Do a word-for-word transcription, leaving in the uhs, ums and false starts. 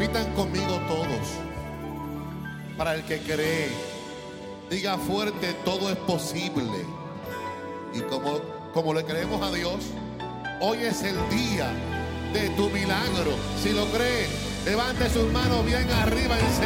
Repitan conmigo todos. Para el que cree, diga fuerte: todo es posible. Y como, como le creemos a Dios, hoy es el día de tu milagro. Si lo cree, levante sus manos bien arriba en